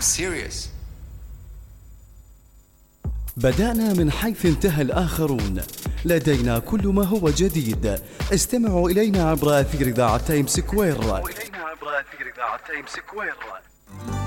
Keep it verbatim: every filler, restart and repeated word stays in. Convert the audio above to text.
serious. بدأنا من حيث انتهى الآخرون، لدينا كل ما هو جديد. استمعوا إلينا عبر أثير إذاعة تايم سكوير.